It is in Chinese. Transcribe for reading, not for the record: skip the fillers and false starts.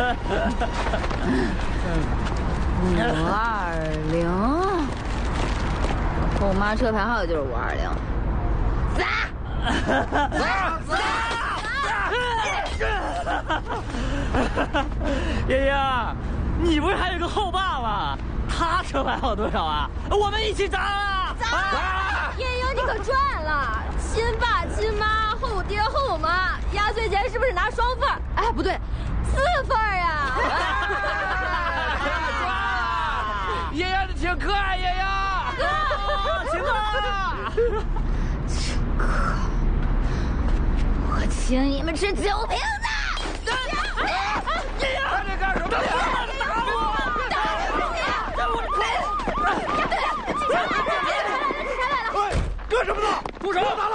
520，后妈车牌号就是520。 爷爷，你不是还有个后爸吗？他车牌号多少啊？我们一起砸啊！ 砸！爷爷你可赚了，亲爸亲妈后爹后妈，压岁钱是不是拿双份？哎，不对，4份呀！ 赚了！爷爷你请客啊，爷爷！ 请客！ 我请你们吃酒瓶子！ 爷爷，你干什么呀？ 打我！ 干什么呢？住手！打了！